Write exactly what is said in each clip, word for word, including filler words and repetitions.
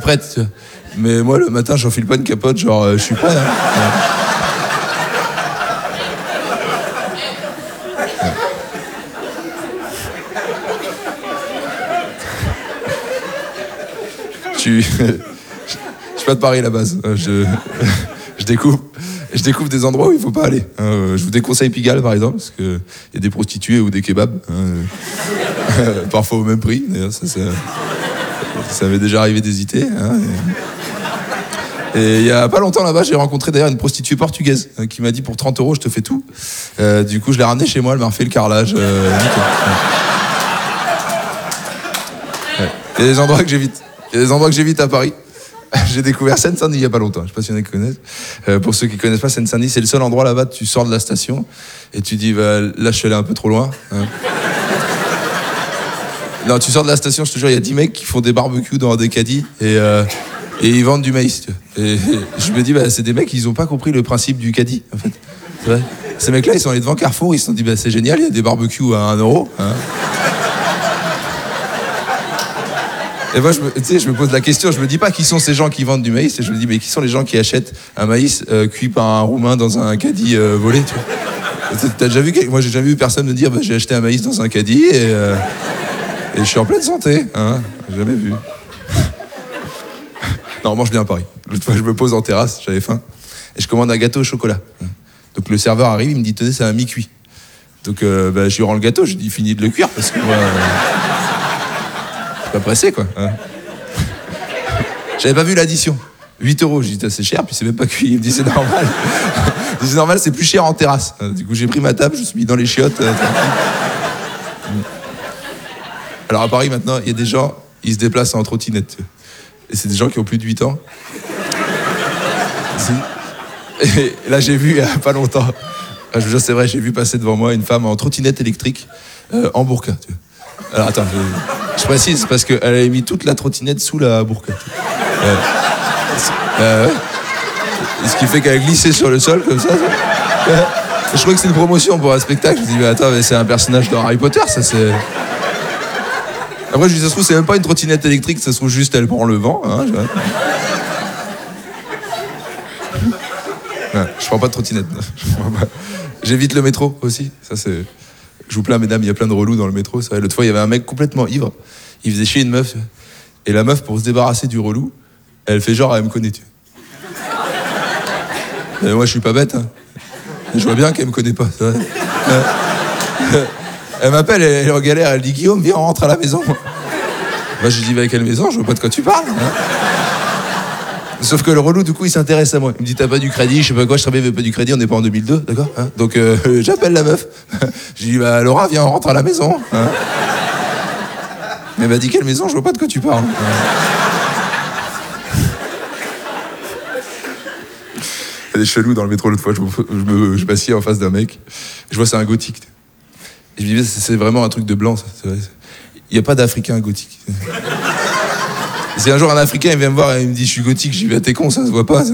prête. Tu vois. Mais moi, le matin, j'enfile pas une capote, genre, euh, je suis prêt. Hein. Je suis... Je suis pas de Paris à la base. Je, je découvre... Je découvre des endroits où il faut pas aller. Euh, je vous déconseille Pigalle, par exemple, parce qu'il y a des prostituées ou des kebabs. Hein, euh, parfois au même prix. D'ailleurs, ça, ça, ça m'est déjà arrivé d'hésiter. Hein, et il y a pas longtemps là-bas, j'ai rencontré d'ailleurs une prostituée portugaise hein, qui m'a dit pour trente euros, je te fais tout. Euh, du coup, je l'ai ramenée chez moi, elle m'a refait le carrelage. Euh, ouais. Il y a des endroits que j'évite. Il y a des endroits que j'évite à Paris. J'ai découvert Seine-Saint-Denis il y a pas longtemps. Je sais pas s'il y en a qui connaissent. Euh, pour ceux qui connaissent pas Seine-Saint-Denis, c'est le seul endroit là-bas. Tu sors de la station et tu dis bah, là je suis allé un peu trop loin. Hein. Non, tu sors de la station, je te jure, il y a dix mecs qui font des barbecues dans des caddies et, euh, et ils vendent du maïs. Tu vois. Et, et je me dis bah c'est des mecs ils ont pas compris le principe du caddie en fait. C'est vrai. Ces mecs-là ils sont allés devant Carrefour, ils se sont dit bah c'est génial, il y a des barbecues à un euro. Hein. Et moi, je me, tu sais, je me pose la question, je me dis pas qui sont ces gens qui vendent du maïs, et je me dis mais qui sont les gens qui achètent un maïs euh, cuit par un Roumain dans un caddie euh, volé, tu vois. T'as déjà vu, moi j'ai jamais vu personne me dire bah, j'ai acheté un maïs dans un caddie et, euh, et je suis en pleine santé, hein, j'ai jamais vu. Non, on mange bien à Paris. L'autre fois, je me pose en terrasse, j'avais faim, et je commande un gâteau au chocolat. Donc le serveur arrive, il me dit tenez, c'est un mi-cuit. Donc euh, bah, je lui rends le gâteau, je lui dis finis de le cuire parce que moi. Euh, pas pressé quoi. Hein. J'avais pas vu l'addition. huit euros, j'ai dit c'est cher, puis c'est même pas cuit. Il me dit c'est normal. C'est normal, c'est plus cher en terrasse. Du coup j'ai pris ma table, je me suis mis dans les chiottes. Euh, Alors à Paris maintenant, il y a des gens, ils se déplacent en trottinette. Et c'est des gens qui ont plus de huit ans. Et là j'ai vu il y a pas longtemps, je vous jure c'est vrai, j'ai vu passer devant moi une femme en trottinette électrique euh, en burqa. Tu vois. Alors attends, je, je précise parce qu'elle avait mis toute la trottinette sous la burqa. Euh, euh, ouais. Ce qui fait qu'elle a glissé sur le sol comme ça. ça. Euh, je trouvais que c'est une promotion pour un spectacle. Je me dis mais attends, mais c'est un personnage dans Harry Potter, ça c'est. Après je dis ça se trouve c'est même pas une trottinette électrique, ça se trouve juste elle prend le vent. Hein, je... Ouais, je prends pas de trottinette. Pas... J'évite le métro aussi. Ça c'est. Je vous plains, mesdames, il y a plein de relous dans le métro. Ça. L'autre fois, il y avait un mec complètement ivre. Il faisait chier une meuf. Et la meuf, pour se débarrasser du relou, elle fait genre, elle me connaît. Tu vois. Et moi, je suis pas bête. Hein. Je vois bien qu'elle me connaît pas. C'est vrai. Elle m'appelle, elle est en galère. Elle dit Guillaume, viens, on rentre à la maison. Moi, je lui dis, bah, à quelle maison? Je vois pas de quoi tu parles. Hein. Sauf que le relou, du coup, il s'intéresse à moi. Il me dit, t'as pas du crédit, je sais pas quoi, je travaille avec pas du crédit, on n'est pas en deux mille deux, d'accord hein. Donc, euh, j'appelle la meuf. Je lui dis, bah, Laura, viens, on rentre à la maison. Hein. Mais elle m'a dit, quelle maison? Je vois pas de quoi tu parles. Il y a des chelous dans le métro l'autre fois, je, me, je, me, je m'assieds en face d'un mec, je vois c'est un gothique. Et je me dis, c'est vraiment un truc de blanc, ça. Il n'y a pas d'Africain gothique. Si un jour un Africain il vient me voir et il me dit je suis gothique, je dis bah t'es con, ça se voit pas.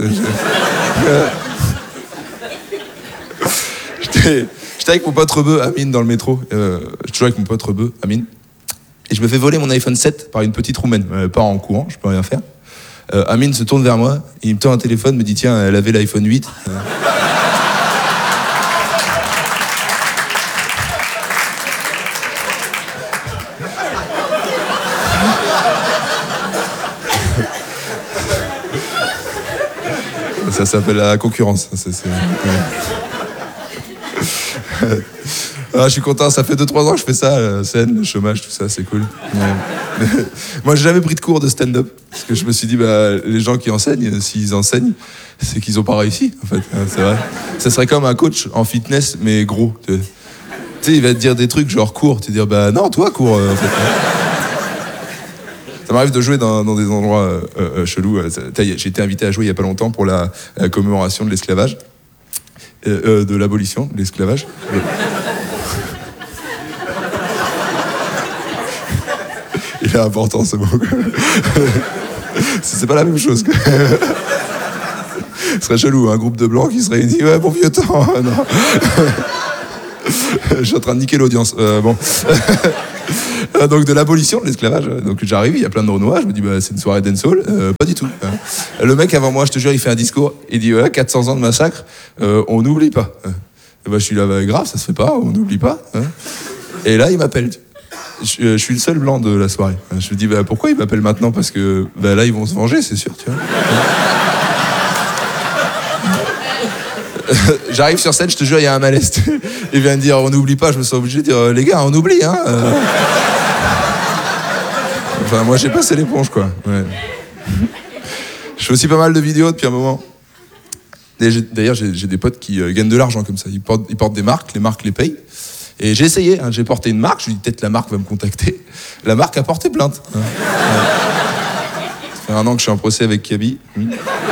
J'étais avec mon pote rebeu, Amine, dans le métro. Euh, je suis toujours avec mon pote rebeu, Amine. Et je me fais voler mon iPhone sept par une petite roumaine. Elle part en courant, je peux rien faire. Euh, Amine se tourne vers moi, il me tend un téléphone, me dit tiens, elle avait l'iPhone huit. Ça s'appelle la concurrence. C'est, c'est... Ah, je suis content, ça fait deux trois ans que je fais ça, la scène, le chômage, tout ça, c'est cool. Ouais. Moi, j'ai jamais pris de cours de stand-up, parce que je me suis dit, bah, les gens qui enseignent, s'ils enseignent, c'est qu'ils ont pas réussi, en fait. C'est vrai. Ça serait comme un coach en fitness, mais gros. Tu sais, il va te dire des trucs genre cours, tu vas dire, bah non, toi, cours, en fait. Ça m'arrive de jouer dans, dans des endroits euh, euh, chelous. J'ai été invité à jouer il y a pas longtemps pour la, la commémoration de l'esclavage, euh, euh, de l'abolition de l'esclavage. Il est important ce mot. C'est pas la même chose. Ce serait chelou, un groupe de blancs qui se réunit. Ouais, bon vieux temps. Non. Je suis en train de niquer l'audience. Euh, bon. Donc de l'abolition de l'esclavage. Donc j'arrive, il y a plein de Renois, je me dis bah c'est une soirée dancehall, euh, pas du tout. Le mec avant moi, je te jure, il fait un discours, il dit ouais, quatre cents ans de massacre, euh, on n'oublie pas. Et bah je suis là, bah, grave, ça se fait pas, on n'oublie pas. Et là il m'appelle. Je, je suis le seul blanc de la soirée. Je me dis bah pourquoi il m'appelle maintenant, parce que bah, là ils vont se venger, c'est sûr, tu vois. J'arrive sur scène, je te jure, il y a un malaise. Il vient de dire on n'oublie pas, je me sens obligé de dire les gars, on oublie, hein. Enfin, moi j'ai passé l'éponge, quoi. Ouais. Je fais aussi pas mal de vidéos depuis un moment. D'ailleurs, j'ai, j'ai des potes qui euh, gagnent de l'argent comme ça. Ils portent, ils portent des marques, les marques les payent. Et j'ai essayé, hein, j'ai porté une marque, je lui dis peut-être la marque va me contacter. La marque a porté plainte. Hein. Ouais. Ça fait un an que je suis en procès avec Kaby. Hum.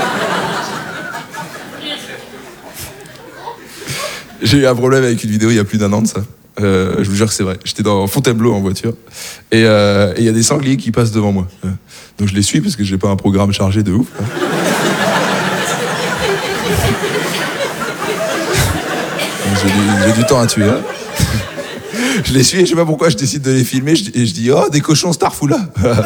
J'ai eu un problème avec une vidéo il y a plus d'un an de ça. Euh, je vous jure que c'est vrai. J'étais dans Fontainebleau en voiture et il euh, y a des sangliers qui passent devant moi. Donc je les suis parce que j'ai pas un programme chargé de ouf. Hein. J'ai, du, j'ai du temps à tuer. Hein. Je les suis et je sais pas pourquoi je décide de les filmer je, et je dis oh des cochons Starfoula.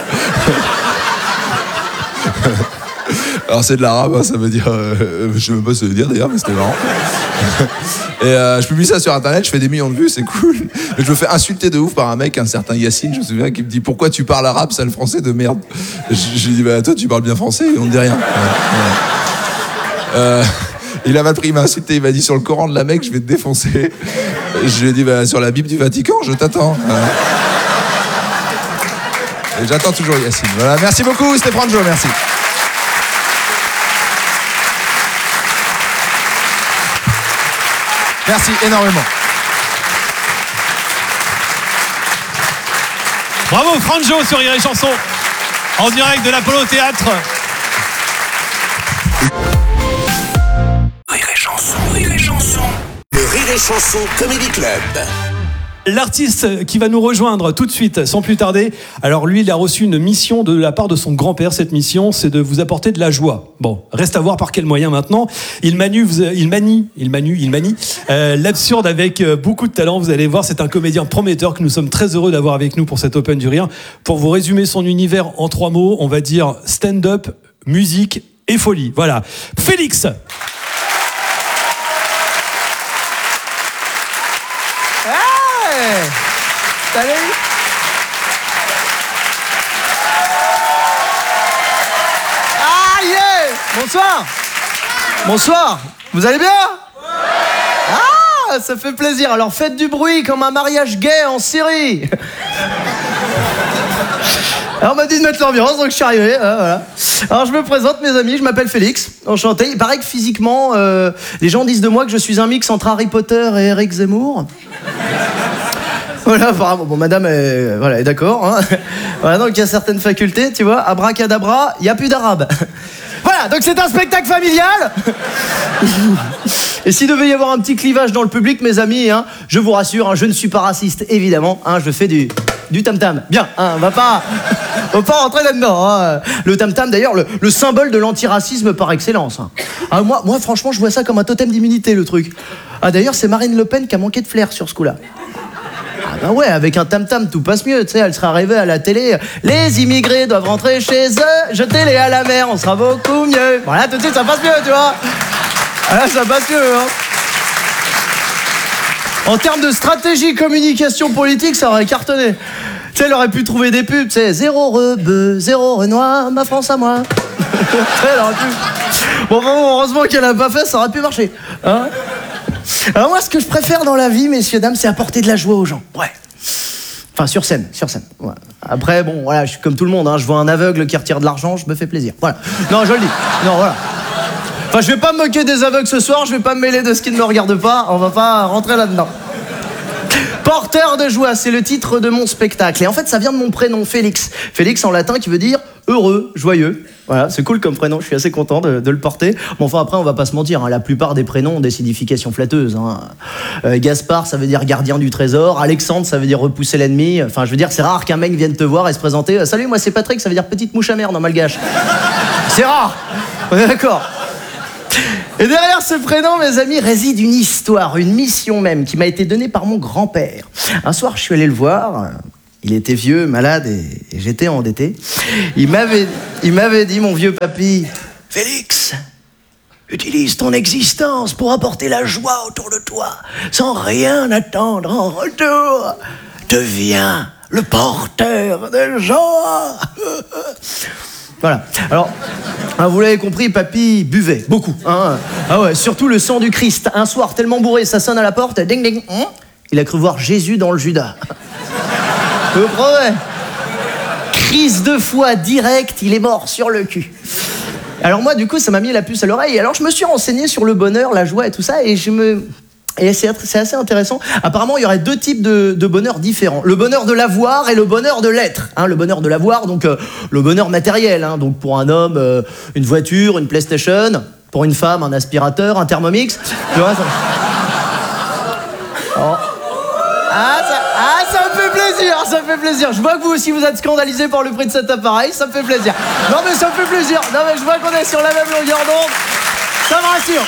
Alors c'est de l'arabe, hein, ça veut dire, euh, je sais même pas ce que ça veut dire d'ailleurs, mais c'était marrant. Et euh, je publie ça sur internet, je fais des millions de vues, c'est cool. Mais je me fais insulter de ouf par un mec, un certain Yacine, je me souviens, qui me dit pourquoi tu parles arabe, sale français de merde. Je, je lui dis bah toi tu parles bien français et on ne dit rien. Ouais, ouais. Euh, il a mal pris, il m'a insulté, il m'a dit sur le Coran de la Mecque, je vais te défoncer. Je lui ai dit bah sur la Bible du Vatican, je t'attends. Ouais. Et j'attends toujours Yacine. Voilà, merci beaucoup, c'était Franjo, merci. Merci énormément. Bravo Franjo sur Rire et Chanson, en direct de l'Apollo Théâtre. Rire et Chanson, Rire et Chanson. Le Rire et Chanson Comedy Club. L'artiste qui va nous rejoindre tout de suite, sans plus tarder, alors lui, il a reçu une mission de la part de son grand-père. Cette mission, c'est de vous apporter de la joie. Bon, reste à voir par quel moyen maintenant. Il manie, il manie, il manie, il manie euh, l'absurde avec beaucoup de talent. Vous allez voir, c'est un comédien prometteur que nous sommes très heureux d'avoir avec nous pour cet Open du Rire. Pour vous résumer son univers en trois mots, on va dire stand-up, musique et folie. Voilà, Félix. Salut. Ah yeah. Bonsoir. Bonsoir. Vous allez bien? Ah, ça fait plaisir. Alors faites du bruit comme un mariage gay en Syrie. Alors on m'a dit de mettre l'ambiance, donc je suis arrivé. Hein, voilà. Alors je me présente, mes amis, je m'appelle Félix. Enchanté. Il paraît que physiquement, euh, les gens disent de moi que je suis un mix entre Harry Potter et Eric Zemmour. Voilà, apparemment, bon, madame est, voilà, est d'accord. Hein. Voilà, donc il y a certaines facultés, tu vois. Abracadabra, il n'y a plus d'arabe. Voilà, donc c'est un spectacle familial. Et s'il devait y avoir un petit clivage dans le public, mes amis, hein, je vous rassure, hein, je ne suis pas raciste, évidemment. Hein, je fais du, du tam-tam. Bien, hein, on va pas, on va pas rentrer là-dedans. Hein. Le tam-tam, d'ailleurs, le, le symbole de l'antiracisme par excellence. Hein. Ah, moi, moi, franchement, je vois ça comme un totem d'immunité, le truc. Ah, d'ailleurs, c'est Marine Le Pen qui a manqué de flair sur ce coup-là. Ah bah ouais, avec un tam-tam, tout passe mieux, tu sais, elle serait arrivée à la télé. Les immigrés doivent rentrer chez eux, jetez-les à la mer, on sera beaucoup mieux. Voilà, tout de suite, ça passe mieux, tu vois. Voilà, ça passe mieux, hein. En termes de stratégie communication politique, ça aurait cartonné. Tu sais, elle aurait pu trouver des pubs, tu sais, zéro rebeu, zéro Renoir, ma France à moi. Elle aurait pu... Bon, bon, heureusement qu'elle a pas fait, ça aurait pu marcher. Hein. Alors moi, ce que je préfère dans la vie, messieurs, dames, c'est apporter de la joie aux gens. Ouais. Enfin, sur scène, sur scène. Ouais. Après, bon, voilà, je suis comme tout le monde, hein, je vois un aveugle qui retire de l'argent, je me fais plaisir. Voilà. Non, je le dis. Non, voilà. Enfin, je vais pas me moquer des aveugles ce soir, je vais pas me mêler de ce qui ne me regarde pas, on va pas rentrer là-dedans. Porteur de joie, c'est le titre de mon spectacle. Et en fait, ça vient de mon prénom, Félix. Félix en latin qui veut dire heureux, joyeux. Voilà, c'est cool comme prénom, je suis assez content de, de le porter. Bon, enfin, après, on va pas se mentir, hein, la plupart des prénoms ont des significations flatteuses. Hein. Euh, Gaspard, ça veut dire gardien du trésor. Alexandre, ça veut dire repousser l'ennemi. Enfin, je veux dire, c'est rare qu'un mec vienne te voir et se présenter. Salut, moi c'est Patrick, ça veut dire petite mouche à merde en malgache. C'est rare. On est d'accord. Et derrière ce prénom, mes amis, réside une histoire, une mission même, qui m'a été donnée par mon grand-père. Un soir, je suis allé le voir, Il était vieux, malade et, et j'étais endetté. Il m'avait, il m'avait dit, mon vieux papy, « Félix, utilise ton existence pour apporter la joie autour de toi, sans rien attendre en retour. Deviens le porteur de joie. » Voilà. Alors, hein, vous l'avez compris, papy buvait beaucoup. Hein. Ah ouais, surtout le sang du Christ. Un soir, tellement bourré, ça sonne à la porte, ding ding. Hein, il a cru voir Jésus dans le Judas. Je vous promets. Crise de foi directe, il est mort sur le cul. Alors moi, du coup, ça m'a mis la puce à l'oreille. Alors je me suis renseigné sur le bonheur, la joie et tout ça, et je me... Et c'est, c'est assez intéressant. Apparemment, il y aurait deux types de, de bonheur différents. Le bonheur de l'avoir et le bonheur de l'être. Hein, le bonheur de l'avoir, donc euh, le bonheur matériel. Hein, donc pour un homme, euh, une voiture, une PlayStation. Pour une femme, un aspirateur, un Thermomix. Tu vois, ça... Oh. Ah, ça, ah, ça me fait plaisir, ça me fait plaisir. Je vois que vous aussi vous êtes scandalisés par le prix de cet appareil, ça me fait plaisir. Non mais ça me fait plaisir. Non mais je vois qu'on est sur la même longueur d'onde. Ça me rassure.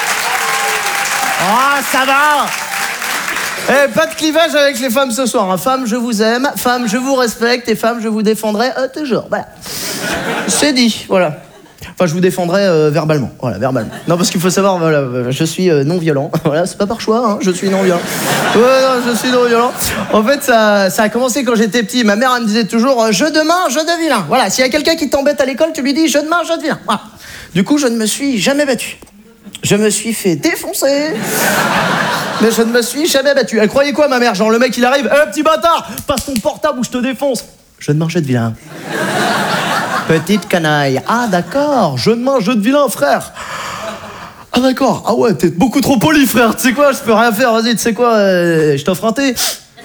Ah, oh, ça va. Eh, pas de clivage avec les femmes ce soir. Hein. Femmes, je vous aime. Femmes, je vous respecte. Et femmes, je vous défendrai euh, toujours. Voilà. C'est dit, voilà. Enfin, je vous défendrai euh, verbalement. Voilà, verbalement. Non, parce qu'il faut savoir, voilà, je suis euh, non-violent. Voilà, c'est pas par choix, hein, je suis non-violent. Ouais, non, je suis non-violent. En fait, ça, ça a commencé quand j'étais petit. Ma mère, elle me disait toujours, euh, jeu de main, jeu de vilain. Voilà, s'il y a quelqu'un qui t'embête à l'école, tu lui dis, jeu de main, jeu de vilain. Voilà. Du coup, je ne me suis jamais battu. Je me suis fait défoncer. Mais je ne me suis jamais battu. Elle croyait quoi, ma mère? Genre, le mec, il arrive, eh, petit bâtard, passe ton portable ou je te défonce. Jeu de main, jeu de vilain. Petite canaille. Ah, d'accord. Jeu de main, jeu de vilain, frère. Ah, d'accord. Ah ouais, t'es beaucoup trop poli, frère. Tu sais quoi, je peux rien faire. Vas-y, tu sais quoi, euh, je t'offre un thé.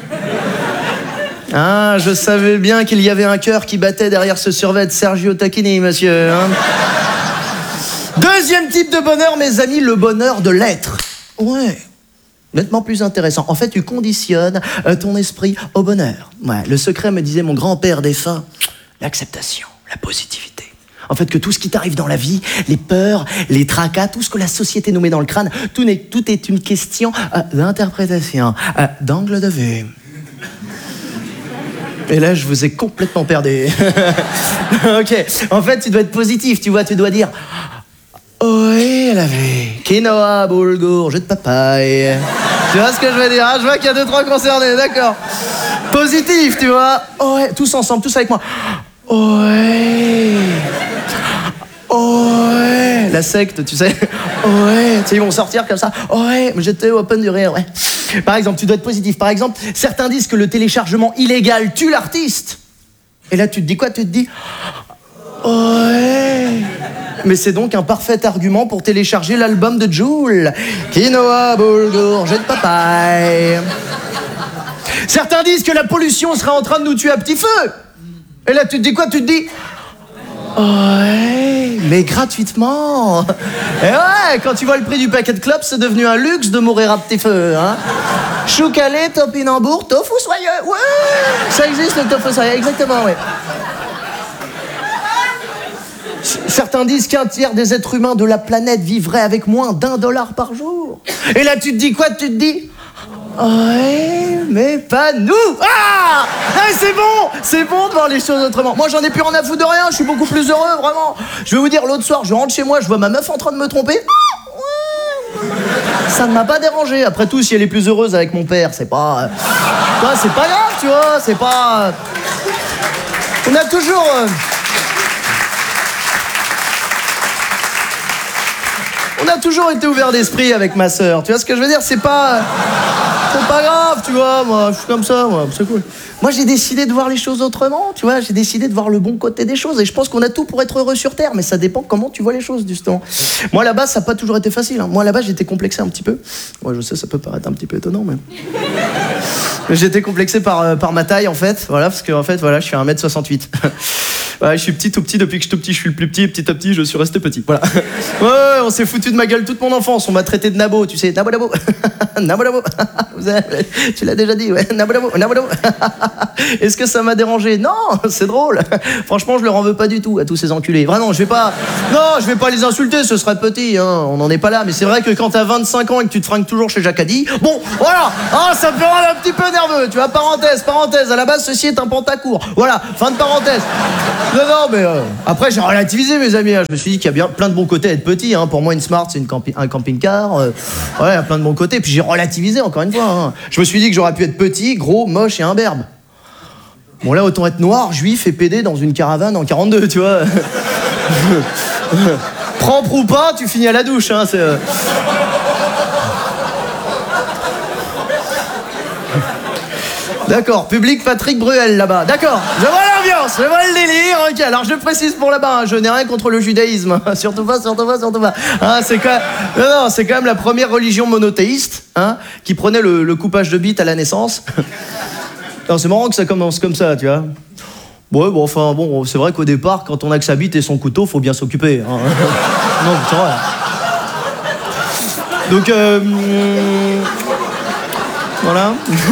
Ah, je savais bien qu'il y avait un cœur qui battait derrière ce survêt de Sergio Tacchini, monsieur. Hein. Deuxième type de bonheur, mes amis, le bonheur de l'être. Ouais. Nettement plus intéressant. En fait, tu conditionnes euh, ton esprit au bonheur. Ouais. Le secret, me disait mon grand-père défunt, l'acceptation. La positivité. En fait, que tout ce qui t'arrive dans la vie, les peurs, les tracas, tout ce que la société nous met dans le crâne, tout, n'est, tout est une question euh, d'interprétation, euh, d'angle de vue. Et là, je vous ai complètement perdu. Ok. En fait, tu dois être positif, tu vois, tu dois dire... Ohé, la vie. Quinoa, boulgour, jus de papaye. Tu vois ce que je veux dire, hein? Je vois qu'il y a deux, trois concernés, d'accord. Positif, tu vois. Ohé, tous ensemble, tous avec moi. Ouais. Ouais. La secte, tu sais. Ouais. Tu sais, ils vont sortir comme ça. Ouais. Mais j'étais open du rire, ouais. Par exemple, tu dois être positif. Par exemple, certains disent que le téléchargement illégal tue l'artiste. Et là, tu te dis quoi? Tu te dis. Ouais. Mais c'est donc un parfait argument pour télécharger l'album de Jul. Quinoa, boulgour, jet de papaye. Certains disent que la pollution sera en train de nous tuer à petit feu. Et là, tu te dis quoi? Tu te dis... Ouais, mais gratuitement. Et ouais, quand tu vois le prix du paquet de clopes, c'est devenu un luxe de mourir à petit feu. Hein. Chou calé, topinambour, tofu soyeux. Ouais, ça existe le tofu soyeux, exactement, ouais. Certains disent qu'un tiers des êtres humains de la planète vivraient avec moins d'un dollar par jour. Et là, tu te dis quoi? Tu te dis... Ouais, mais pas nous. Ah, ah c'est bon, c'est bon de voir les choses autrement. Moi, j'en ai plus rien à foutre de rien. Je suis beaucoup plus heureux, vraiment. Je vais vous dire, l'autre soir, je rentre chez moi, je vois ma meuf en train de me tromper. Ah, ouais. Ça ne m'a pas dérangé. Après tout, si elle est plus heureuse avec mon père, c'est pas, euh... c'est pas grave, tu vois. C'est pas. On a toujours. Euh... On a toujours été ouvert d'esprit avec ma sœur. Tu vois ce que je veux dire? C'est pas... C'est pas grave, tu vois. Moi, je suis comme ça, moi. C'est cool. Moi, j'ai décidé de voir les choses autrement, tu vois. J'ai décidé de voir le bon côté des choses. Et je pense qu'on a tout pour être heureux sur Terre. Mais ça dépend comment tu vois les choses, justement. Moi, là-bas, ça n'a pas toujours été facile. Hein. Moi, là-bas, j'étais complexé un petit peu. Ouais, je sais, ça peut paraître un petit peu étonnant, mais... mais j'étais complexé par, euh, par ma taille, en fait. Voilà, parce que, en fait, voilà, je suis à un mètre soixante-huit. Ouais, je suis petit, tout petit. Depuis que je suis tout petit, je suis le plus petit. Et petit à petit, je suis resté petit. Voilà. Ouais, on s'est foutu de ma gueule toute mon enfance. On m'a traité de nabo, tu sais. Nabo, nabo. Nabo, nabo. Tu l'as déjà dit, ouais. Nabo, nabo. Nabo, nabo. Est-ce que ça m'a dérangé? Non, c'est drôle. Franchement, je leur en veux pas du tout à tous ces enculés. Vraiment, je vais pas... Non, je vais pas les insulter, ce serait petit, hein. On n'en est pas là. Mais c'est vrai que quand t'as vingt-cinq ans et que tu te fringues toujours chez Jacadi, bon, voilà. Ah, ça me fait un petit peu nerveux, tu vois, parenthèse, parenthèse. À la base, ceci est un pantacourt. Voilà, fin de parenthèse. Non, non, mais euh, après, j'ai relativisé, mes amis. Hein. Je me suis dit qu'il y a bien plein de bons côtés à être petit. Hein. Pour moi, une Smart, c'est une campi- un camping-car. Euh, ouais, il y a plein de bons côtés. Puis j'ai relativisé, encore une fois. Hein. Je me suis dit que j'aurais pu être petit, gros, moche et imberbe. Bon, là, autant être noir, juif et pédé dans une caravane en quarante-deux, tu vois. Propre ou pas, tu finis à la douche. Hein, c'est... Euh... D'accord, public Patrick Bruel là-bas. D'accord, je vois l'ambiance, je vois le délire. Ok, alors je précise pour là-bas, hein, je n'ai rien contre le judaïsme. surtout pas, surtout pas, surtout pas. Hein, c'est quand même... Non, non, c'est quand même la première religion monothéiste hein, qui prenait le, le coupage de bite à la naissance. Non, c'est marrant que ça commence comme ça, tu vois. Ouais, bon, enfin, bon, c'est vrai qu'au départ, quand on a que sa bite et son couteau, faut bien s'occuper. Hein. Non, c'est vrai. Donc, euh... voilà.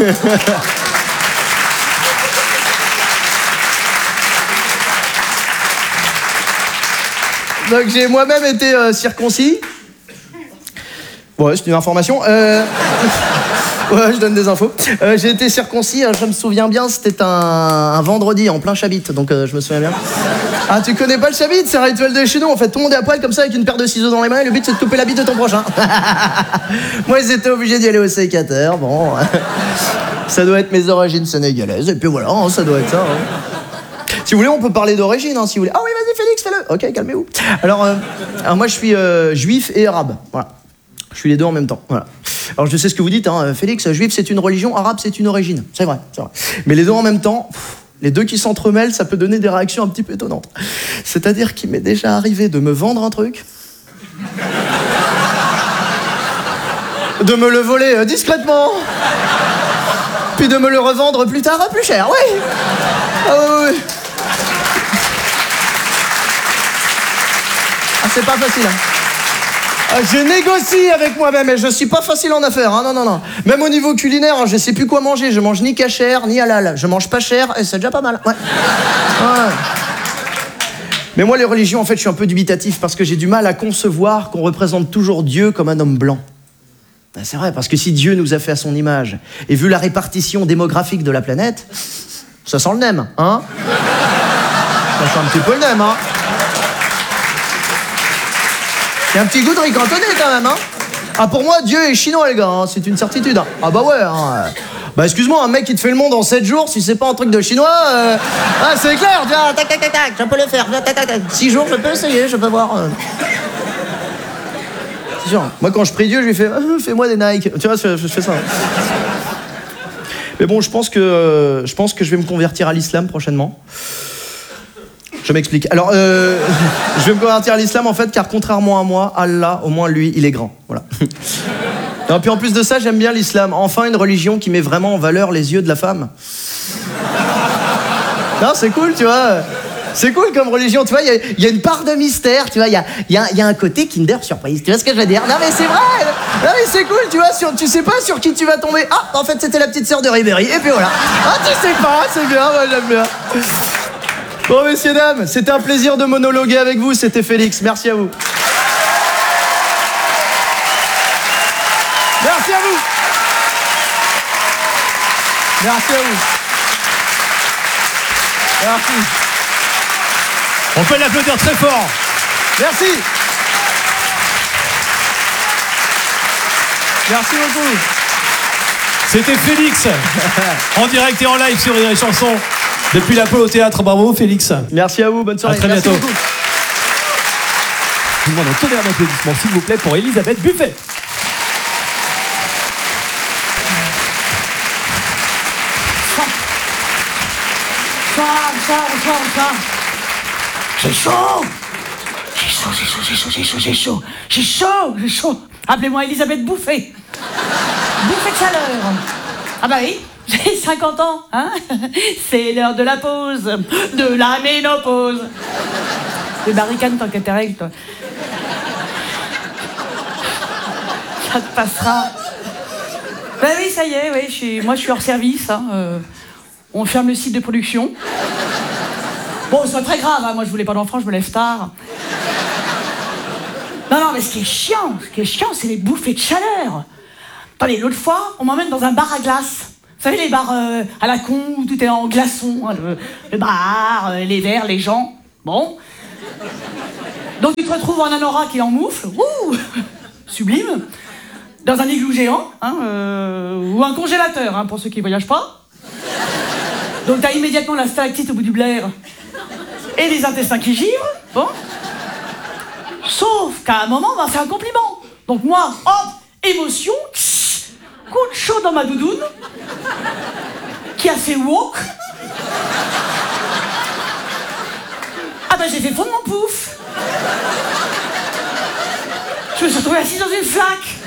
Donc j'ai moi-même été euh, circoncis. Ouais, c'est une information. Euh... ouais, je donne des infos. Euh, j'ai été circoncis, je me souviens bien, c'était un, un vendredi en plein Chabit, donc euh, je me souviens bien. Ah, tu connais pas le Chabit? C'est un rituel de chez nous. En fait, tout le monde est à poil comme ça avec une paire de ciseaux dans les mains et le but c'est de couper la bite de ton prochain. Moi, ils étaient obligés d'y aller au sécateur. Bon, ça doit être mes origines sénégalaises. Et puis voilà, hein, ça doit être ça. Hein. Si vous voulez, on peut parler d'origine, hein, si vous voulez. Ah oui, vas-y, Félix, fais-le. Ok, calmez-vous. Alors, euh, alors moi, je suis euh, juif et arabe. Voilà. Je suis les deux en même temps. Voilà. Alors, je sais ce que vous dites, hein, Félix. Juif, c'est une religion. Arabe, c'est une origine. C'est vrai, c'est vrai. Mais les deux en même temps, pff, les deux qui s'entremêlent, ça peut donner des réactions un petit peu étonnantes. C'est-à-dire qu'il m'est déjà arrivé de me vendre un truc, de me le voler euh, discrètement, puis de me le revendre plus tard à plus cher. Oui. Ah oui, oui. Ah, c'est pas facile. Hein. Ah, je négocie avec moi-même et je suis pas facile en affaires. Hein. Non, non, non. Même au niveau culinaire, hein, je sais plus quoi manger. Je mange ni cachère ni halal. Je mange pas cher et c'est déjà pas mal. Ouais. Ouais. Mais moi, les religions, en fait, je suis un peu dubitatif parce que j'ai du mal à concevoir qu'on représente toujours Dieu comme un homme blanc. Ben, c'est vrai, parce que si Dieu nous a fait à son image et vu la répartition démographique de la planète, ça sent le nem, hein? Ça sent un petit peu le nem, hein? Il y a un petit goût de riz cantonné quand même, hein? Ah, pour moi, Dieu est chinois, les gars, hein, c'est une certitude. Hein. Ah bah ouais, hein. Bah excuse-moi, un mec qui te fait le monde en sept jours, si c'est pas un truc de chinois, euh... ah c'est clair, tiens, tac tac tac tac, je peux le faire, tac tac tac, six jours, je peux essayer, je peux voir. Euh... C'est sûr. Moi, quand je prie Dieu, je lui fais, ah, fais-moi des Nike, tu vois, je, je fais ça. Mais bon, je pense que euh, je pense que je vais me convertir à l'islam prochainement. Je m'explique. Alors, euh, je vais me convertir à l'islam en fait, car contrairement à moi, Allah, au moins lui, il est grand. Voilà. Et puis en plus de ça, j'aime bien l'islam. Enfin, une religion qui met vraiment en valeur les yeux de la femme. Non, c'est cool, tu vois. C'est cool comme religion, tu vois. Il y, y a une part de mystère, tu vois. Il y a, y, a, y a un côté Kinder Surprise. Tu vois ce que je veux dire? Non, mais c'est vrai. Non, mais c'est cool, tu vois. Sur, tu sais pas sur qui tu vas tomber. Ah, en fait, c'était la petite sœur de Ribéry. Et puis voilà. Ah, tu sais pas, c'est bien, moi j'aime bien. Bon, messieurs, dames, c'était un plaisir de monologuer avec vous. C'était Félix. Merci à vous. Merci à vous. Merci à vous. Merci. On peut l'applaudir très fort. Merci. Merci beaucoup. C'était Félix, en direct et en live sur Rire et Chanson, depuis l'Apollo Théâtre. Bravo Félix. Merci à vous, bonne soirée. À très Merci bientôt. beaucoup. Je vous demande un tonnerre d'applaudissements, s'il vous plaît, pour Elisabeth Buffet. J'ai chaud. J'ai chaud, j'ai chaud, j'ai chaud, j'ai chaud, j'ai chaud. J'ai chaud, j'ai chaud. Appelez-moi Elisabeth Bouffet. Bouffet de chaleur. Ah bah oui, j'ai cinquante ans, hein. C'est l'heure de la pause, de la ménopause. Les barricades tant qu'à tes règles, toi. Ça te passera. Bah oui, ça y est, oui, je suis... moi je suis hors service, hein. Euh, on ferme le site de production. Bon, c'est pas très grave, hein. Moi je voulais pas d'enfant, je me lève tard. Non, non, mais ce qui est chiant, ce qui est chiant, c'est les bouffées de chaleur. Attendez, l'autre fois, on m'emmène dans un bar à glace. savez, les bars euh, à la con, où tout est en glaçons, hein, le, le bar, euh, les verres, les gens. Bon. Donc tu te retrouves en anorak et en moufle, ouh, sublime, dans un igloo géant, hein, euh, ou un congélateur, hein, pour ceux qui ne voyagent pas. Donc t'as immédiatement la stalactite au bout du blaire et les intestins qui givrent, bon. Sauf qu'à un moment, on m'a fait un compliment. Donc moi, hop, émotion, coup de chaud dans ma doudoune, qui a fait wok. Ah ben j'ai fait fondre mon pouf. Je me suis retrouvée assise dans une flaque.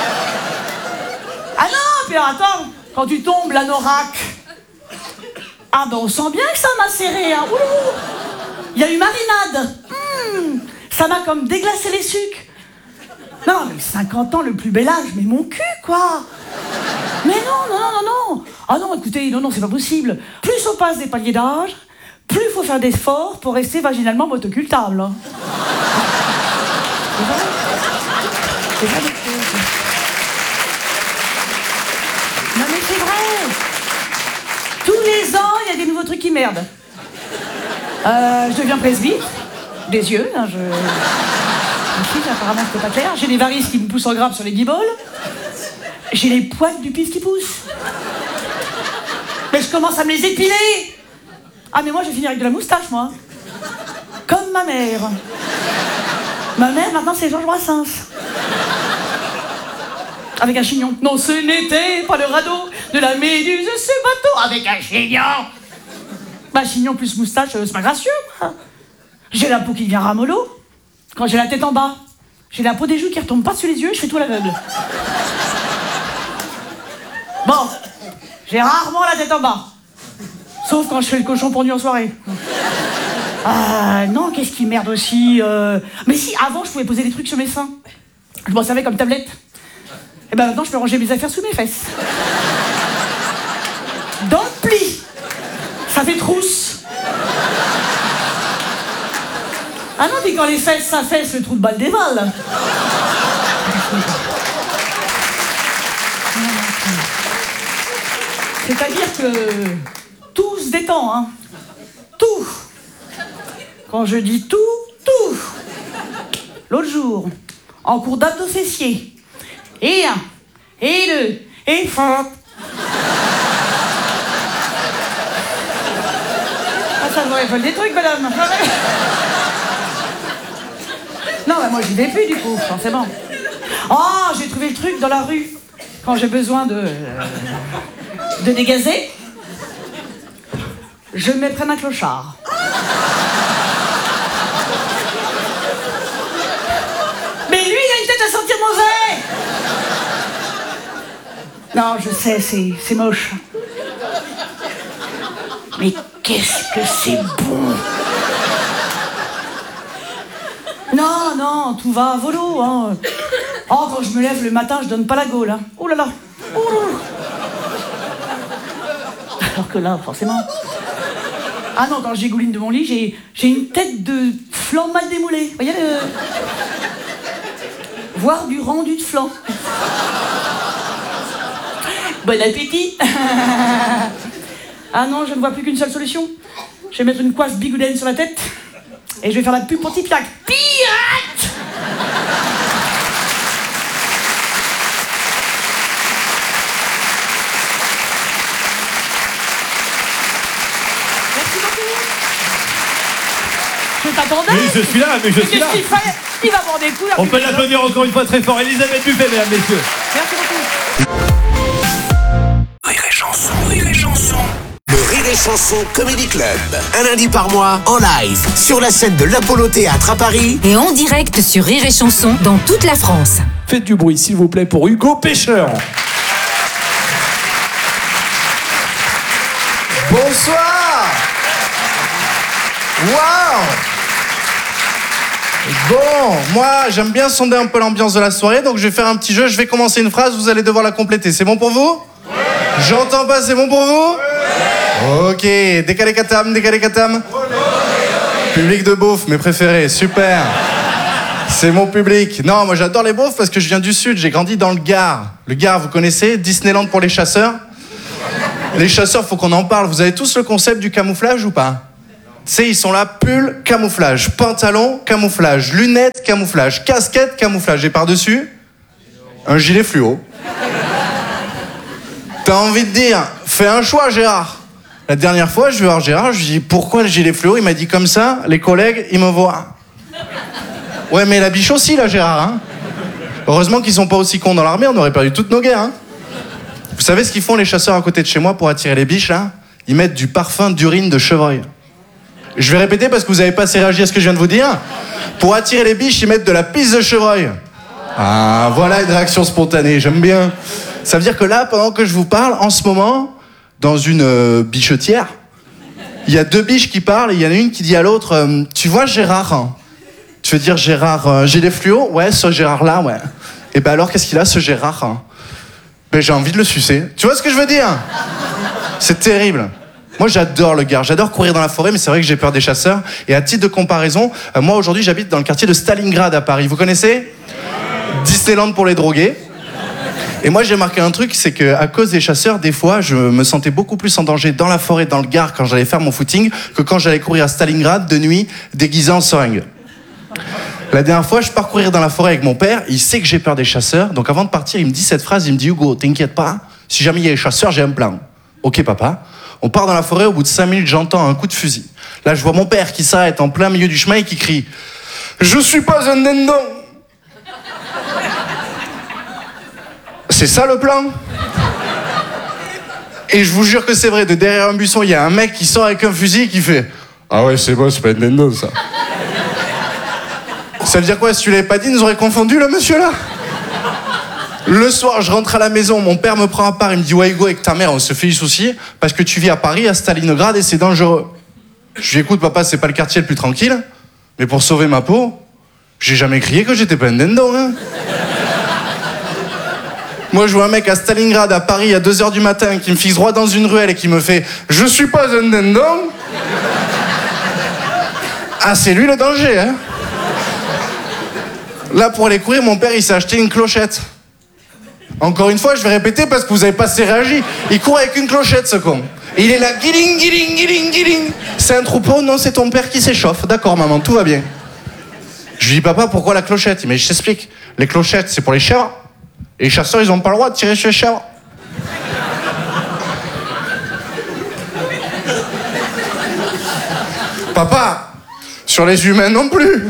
Ah non, puis alors, attends, quand tu tombes, l'anorak. Ah ben on sent bien que ça m'a serré, hein. Ouh. Il y a eu marinade. Mmh. Ça m'a comme déglacé les sucres. Non, mais cinquante ans, le plus bel âge, mais mon cul, quoi. Mais non, non, non, non, non. Ah non, écoutez, non, non, c'est pas possible. Plus on passe des paliers d'âge, plus il faut faire d'efforts pour rester vaginalement motocultable. Hein. C'est vrai. C'est vrai, monsieur. Non, mais c'est vrai. Tous les ans, il y a des nouveaux trucs qui merdent. Euh, je deviens presbyte. Des yeux, hein, je... Ensuite, apparemment, c'était pas clair. J'ai des varices qui me poussent en grappe sur les guibolles. J'ai les poils du pif qui poussent. Mais je commence à me les épiler. Ah, mais moi, je vais finir avec de la moustache, moi. Comme ma mère. Ma mère, maintenant, c'est Georges Brassens. Avec un chignon. Non, ce n'était pas le radeau de la méduse, ce bateau avec un chignon. Bah, chignon plus moustache, c'est pas gracieux, moi. J'ai la peau qui devient ramollo. Quand j'ai la tête en bas, j'ai la peau des joues qui retombe pas sur les yeux et je fais tout l'aveugle. Bon, j'ai rarement la tête en bas. Sauf quand je fais le cochon pour nuit en soirée. Ah non, qu'est-ce qui merde aussi euh... Mais si, avant, je pouvais poser des trucs sur mes seins. Je m'en servais comme tablette. Et ben maintenant, je peux ranger mes affaires sous mes fesses. Dans le pli. Ça fait trousse. Ah non, puis quand les fesses, ça fesse, le trou de balle dévale. C'est-à-dire que tout se détend, hein. Tout. Quand je dis tout, tout. L'autre jour, en cours d'abdos fessiers. Et un, et deux, et fort. Ah, ça m'aurait fait des trucs, madame. Non, bah moi j'y vais plus du coup, forcément. Oh, j'ai trouvé le truc dans la rue. Quand j'ai besoin de... Euh, de dégazer, je me prends un clochard. Mais lui, il a une tête à sentir mauvais. Non, je sais, c'est, c'est moche. Mais qu'est-ce que c'est bon. Non, non, tout va à volo, hein. Oh, quand je me lève le matin, je donne pas la gaule, hein. Oh là là. Oh. Alors que là, forcément... Ah non, quand j'égouline de mon lit, j'ai, j'ai une tête de flan mal démoulé. Vous voyez le... Voire du rendu de flan. Bon appétit. Ah non, je ne vois plus qu'une seule solution. Je vais mettre une coiffe bigoudène sur la tête et je vais faire la pub pour Tipiac. Pirate. Merci beaucoup. Je t'attendais. Oui, je suis là, mais je suis là. Qu'est-ce qu'il fait? Il va avoir des coups. On peut l'applaudir encore une fois très fort. Elisabeth Buffet, mesdames, messieurs. Merci beaucoup. Rire et chanson, rire et chanson. Le Rire et Chanson Comedy Club. Un lundi par mois, en live, sur la scène de l'Apollo Théâtre à Paris. Et en direct sur Rire et Chanson dans toute la France. Faites du bruit, s'il vous plaît, pour Hugo Pêcheur. Bonsoir. Waouh. Bon, moi j'aime bien sonder un peu l'ambiance de la soirée, donc je vais faire un petit jeu, je vais commencer une phrase, vous allez devoir la compléter. C'est bon pour vous? Oui. J'entends pas, c'est bon pour vous? Oui. Ok, décalé katam, décalé katam. Oui. Public de beauf, mes préférés, super. C'est mon public. Non, moi j'adore les beaufs parce que je viens du sud, j'ai grandi dans le Gard. Le Gard, vous connaissez? Disneyland pour les chasseurs. Les chasseurs, faut qu'on en parle. Vous avez tous le concept du camouflage ou pas? Tu sais, ils sont là, pull, camouflage, pantalon, camouflage, lunettes, camouflage, casquette, camouflage. Et par-dessus, un gilet fluo. T'as envie de dire, fais un choix, Gérard. La dernière fois, je vais voir Gérard, je lui dis, pourquoi le gilet fluo? Il m'a dit, comme ça, les collègues, ils me voient. Ouais, mais la biche aussi, là, Gérard. Hein. Heureusement qu'ils sont pas aussi cons dans l'armée, on aurait perdu toutes nos guerres. Hein. Vous savez ce qu'ils font, les chasseurs à côté de chez moi, pour attirer les biches, là? Ils mettent du parfum d'urine de chevreuil. Je vais répéter parce que vous avez pas assez réagi à ce que je viens de vous dire. Pour attirer les biches, ils mettent de la pisse de chevreuil. Ah, voilà une réaction spontanée, j'aime bien. Ça veut dire que là, pendant que je vous parle, en ce moment, dans une euh, bichetière, il y a deux biches qui parlent et il y en a une qui dit à l'autre euh, « Tu vois Gérard hein? Tu veux dire Gérard euh, gilet fluo? Ouais, ce Gérard-là, ouais. Et ben alors, qu'est-ce qu'il a, ce Gérard hein? Ben j'ai envie de le sucer. Tu vois ce que je veux dire? C'est terrible. Moi, j'adore le gars, j'adore courir dans la forêt, mais c'est vrai que j'ai peur des chasseurs. Et à titre de comparaison, euh, moi, aujourd'hui, j'habite dans le quartier de Stalingrad à Paris. Vous connaissez? Disneyland pour les drogués. Et moi, j'ai remarqué un truc, c'est qu'à cause des chasseurs, des fois, je me sentais beaucoup plus en danger dans la forêt, dans le Gard, quand j'allais faire mon footing, que quand j'allais courir à Stalingrad de nuit, déguisé en seringue. La dernière fois, je pars courir dans la forêt avec mon père, il sait que j'ai peur des chasseurs, donc avant de partir, il me dit cette phrase, il me dit « Hugo, t'inquiète pas, si jamais il y a des chasseurs, j'ai un plan. » Ok, papa. On part dans la forêt, au bout de cinq minutes, j'entends un coup de fusil. Là, je vois mon père qui s'arrête en plein milieu du chemin et qui crie « Je suis pas un dindon !» C'est ça le plan? Et je vous jure que c'est vrai, de derrière un buisson, il y a un mec qui sort avec un fusil et qui fait « Ah ouais, c'est bon, c'est pas une dindon, ça. » Ça veut dire quoi? Si tu l'avais pas dit, ils nous auraient confondu, le monsieur, là? Le soir, je rentre à la maison, mon père me prend à part, il me dit « Ouais, Hugo, avec ta mère, on se fait du souci, parce que tu vis à Paris, à Stalingrad, et c'est dangereux. » Je lui dis « Écoute, papa, c'est pas le quartier le plus tranquille, mais pour sauver ma peau, j'ai jamais crié que j'étais pas un dindon, hein. » Moi, je vois un mec à Stalingrad, à Paris, à deux heures du matin, qui me fixe droit dans une ruelle et qui me fait « Je suis pas un dindon !» Ah, c'est lui le danger, hein. Là, pour aller courir, mon père, il s'est acheté une clochette. Encore une fois, je vais répéter parce que vous avez pas assez réagi. Il court avec une clochette, ce con. Et il est là, guiling, guiling, guiling, guiling. C'est un troupeau? Non, c'est ton père qui s'échauffe. D'accord, maman, tout va bien. Je lui dis, papa, pourquoi la clochette? Mais je t'explique. Les clochettes, c'est pour les chèvres. Et les chasseurs, ils ont pas le droit de tirer sur les chèvres. Papa, sur les humains non plus.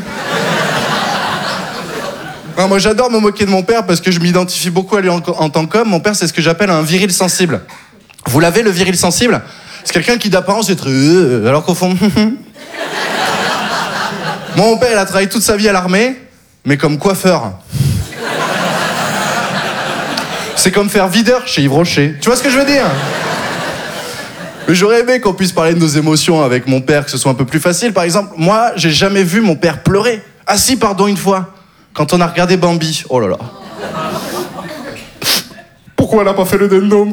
Non, moi, j'adore me moquer de mon père parce que je m'identifie beaucoup à lui en, en tant qu'homme. Mon père, c'est ce que j'appelle un viril sensible. Vous l'avez, le viril sensible? C'est quelqu'un qui d'apparence est très... Euh, alors qu'au fond... Mon père, il a travaillé toute sa vie à l'armée, mais comme coiffeur. C'est comme faire videur chez Yves Rocher. Tu vois ce que je veux dire? Mais j'aurais aimé qu'on puisse parler de nos émotions avec mon père, que ce soit un peu plus facile. Par exemple, moi, j'ai jamais vu mon père pleurer. Ah si, pardon, une fois. Quand on a regardé Bambi. Oh là là. Pourquoi elle a pas fait le dindon?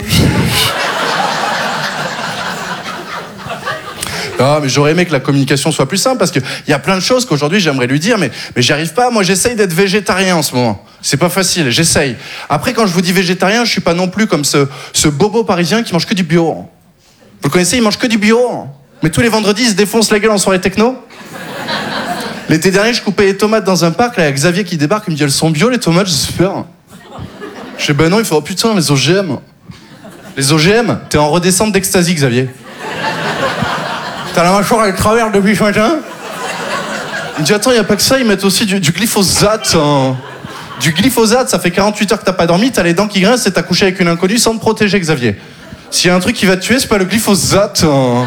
Ah, mais j'aurais aimé que la communication soit plus simple parce qu'il y a plein de choses qu'aujourd'hui j'aimerais lui dire, mais, mais j'y arrive pas. Moi, j'essaye d'être végétarien en ce moment. C'est pas facile, j'essaye. Après, quand je vous dis végétarien, je suis pas non plus comme ce, ce bobo parisien qui mange que du bio. Vous le connaissez, il mange que du bio. Mais tous les vendredis, il se défonce la gueule en soirée techno. L'été dernier, je coupais les tomates dans un parc, là, il y a Xavier qui débarque, il me dit, elles sont bio, les tomates, j'espère. Je dis, ben non, il fait, oh putain, les O G M. Les O G M, t'es en redescente d'ecstasy, Xavier. T'as la mâchoire avec travers depuis ce matin. Il me dit, attends, il n'y a pas que ça, ils mettent aussi du, du glyphosate. Hein. Du glyphosate, ça fait quarante-huit heures que t'as pas dormi, t'as les dents qui grincent et t'as couché avec une inconnue sans te protéger, Xavier. S'il y a un truc qui va te tuer, c'est pas le glyphosate. Hein.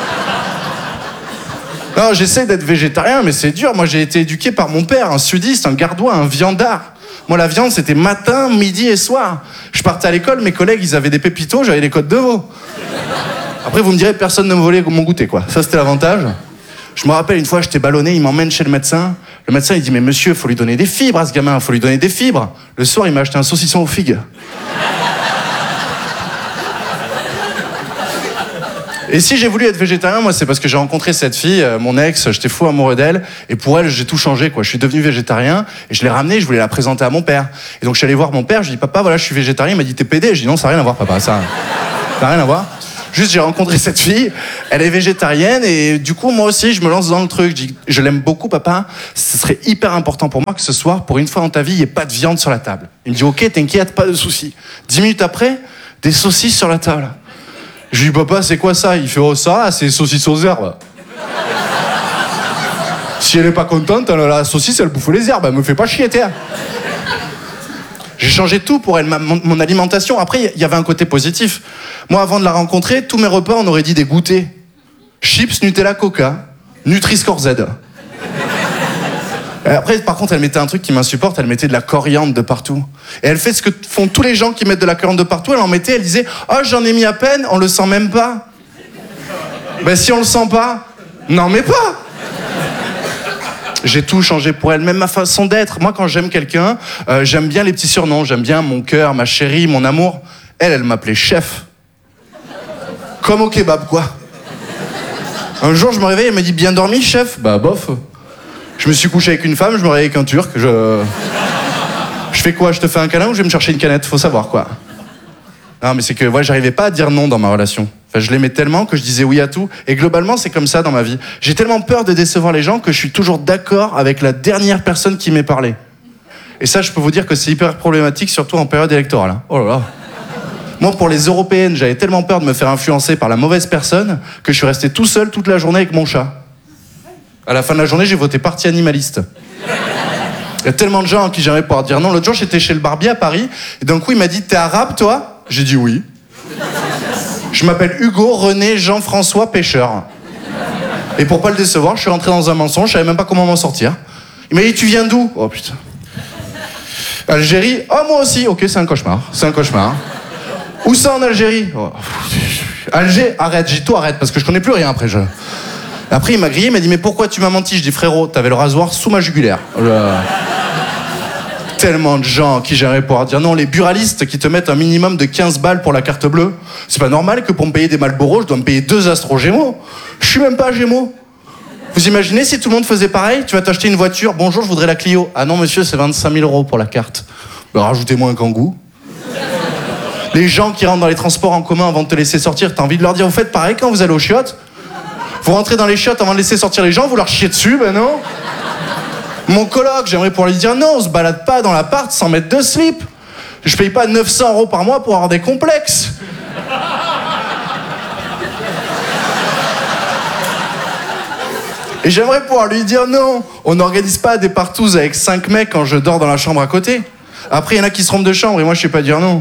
Non, j'essaie d'être végétarien, mais c'est dur. Moi, j'ai été éduqué par mon père, un sudiste, un gardois, un viandard. Moi, la viande, c'était matin, midi et soir. Je partais à l'école, mes collègues, ils avaient des pépitos, j'avais des côtes de veau. Après, vous me direz, personne ne me volait mon goûter, quoi. Ça, c'était l'avantage. Je me rappelle, une fois, j'étais ballonné, il m'emmène chez le médecin. Le médecin, il dit, mais monsieur, il faut lui donner des fibres à ce gamin, il faut lui donner des fibres. Le soir, il m'a acheté un saucisson aux figues. Et si j'ai voulu être végétarien, moi, c'est parce que j'ai rencontré cette fille, euh, mon ex, j'étais fou amoureux d'elle, et pour elle, j'ai tout changé, quoi. Je suis devenu végétarien, et je l'ai ramenée, je voulais la présenter à mon père. Et donc, je suis allé voir mon père, je lui ai dit, papa, voilà, je suis végétarien. Il m'a dit, t'es pédé? Je dis, non, ça n'a rien à voir, papa, ça n'a rien à voir. Juste, j'ai rencontré cette fille, elle est végétarienne, et du coup, moi aussi, je me lance dans le truc. Je dis, je l'aime beaucoup, papa. Ce serait hyper important pour moi que ce soir, pour une fois dans ta vie, il n'y ait pas de viande sur la table. Il me dit, ok, t'inquiète, pas de soucis. Dix minutes après, des saucisses sur la table. Je lui dis, papa, c'est quoi ça? Il fait, oh, ça, c'est saucisses aux herbes. Si elle est pas contente, la saucisse, elle bouffe les herbes, elle me fait pas chier, t'es. J'ai changé tout pour elle, ma, mon, mon alimentation. Après, il y avait un côté positif. Moi, avant de la rencontrer, tous mes repas, on aurait dit des goûters. Chips, Nutella, Coca, Nutri-Score Z. Et après, par contre, elle mettait un truc qui m'insupporte, elle mettait de la coriandre de partout. Et elle fait ce que font tous les gens qui mettent de la coriandre de partout, elle en mettait, elle disait « Oh, j'en ai mis à peine, on le sent même pas. » Ben si on le sent pas, n'en mets pas. J'ai tout changé pour elle, même ma façon d'être. Moi, quand j'aime quelqu'un, euh, j'aime bien les petits surnoms. J'aime bien mon cœur, ma chérie, mon amour. Elle, elle m'appelait chef. Comme au kebab, quoi. Un jour, je me réveille, elle m'a dit « Bien dormi, chef ?» Bah, bof. Je me suis couché avec une femme, je me réveille avec un turc. Je... je fais quoi? Je te fais un câlin ou je vais me chercher une canette? Faut savoir, quoi. Non, mais c'est que ouais, j'arrivais pas à dire non dans ma relation. Enfin, je l'aimais tellement que je disais oui à tout. Et globalement, c'est comme ça dans ma vie. J'ai tellement peur de décevoir les gens que je suis toujours d'accord avec la dernière personne qui m'est parlé. Et ça, je peux vous dire que c'est hyper problématique, surtout en période électorale. Hein. Oh là là. Moi, pour les européennes, j'avais tellement peur de me faire influencer par la mauvaise personne que je suis resté tout seul toute la journée avec mon chat. À la fin de la journée, j'ai voté parti animaliste. Il y a tellement de gens à qui j'aimerais pouvoir dire non. L'autre jour, j'étais chez le barbier à Paris, et d'un coup, il m'a dit « T'es arabe, toi ?» J'ai dit oui. Je m'appelle Hugo René Jean-François Pêcheur. Et pour pas le décevoir, je suis rentré dans un mensonge, je savais même pas comment m'en sortir. Il m'a dit « Tu viens d'où ?» Oh putain. Algérie. Oh, moi aussi. Ok, c'est un cauchemar. C'est un cauchemar. Où ça en Algérie? Oh. Alger, arrête, j'ai tout arrête, parce que je connais plus rien après. Je... Après, il m'a grillé, il m'a dit « Mais pourquoi tu m'as menti ?» Je dis « Frérot, t'avais le rasoir sous ma jugulaire. Je... » Tellement de gens à qui j'aimerais pouvoir dire non, les buralistes qui te mettent un minimum de quinze balles pour la carte bleue. C'est pas normal que pour me payer des Marlboro, je dois me payer deux Astro Gémeaux. Je suis même pas Gémeaux. Vous imaginez si tout le monde faisait pareil? Tu vas t'acheter une voiture, bonjour, je voudrais la Clio. Ah non, monsieur, c'est vingt-cinq mille euros pour la carte. Ben, rajoutez-moi un Kangoo. Les gens qui rentrent dans les transports en commun avant de te laisser sortir, t'as envie de leur dire, vous faites pareil quand vous allez aux chiottes? Vous rentrez dans les chiottes avant de laisser sortir les gens, vous leur chiez dessus, ben non. Mon coloc, j'aimerais pouvoir lui dire non, on se balade pas dans l'appart sans mettre de slip. Je paye pas neuf cents euros par mois pour avoir des complexes. Et j'aimerais pouvoir lui dire non, on n'organise pas des partouzes avec cinq mecs quand je dors dans la chambre à côté. Après, il y en a qui se trompent de chambre et moi, je sais pas dire non.